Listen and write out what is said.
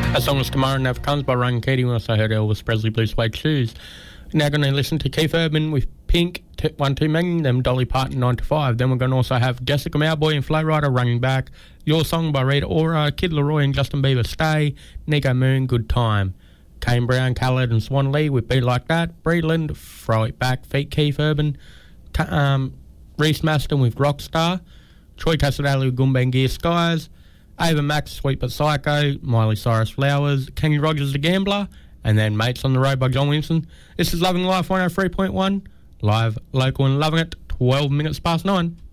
That song was Tomorrow Never Comes by Ryan Keating. We also heard Elvis Presley, Blue Suede Shoes. Now going to listen to Keith Urban with Pink, 1-2 Magnum, then Dolly Parton, 9 to 5. Then we're going to also have Jessica Mowboy and Flow Rider, Running Back, Your Song by Rita Ora, Kid Laroi and Justin Bieber, Stay, Nico Moon, Good Time, Kane Brown, Khaled and Swan Lee with Be Like That, Breedland, Throw It Back, Feet Keith Urban, Reese Maston with Rockstar, Troy Casadale with Goombang Gear Skies, Ava Max, Sweet But Psycho, Miley Cyrus Flowers, Kenny Rogers The Gambler, and then Mates on the Road by John Williamson. This is Loving Life 103.1, live, local and loving it, 12 minutes past 9.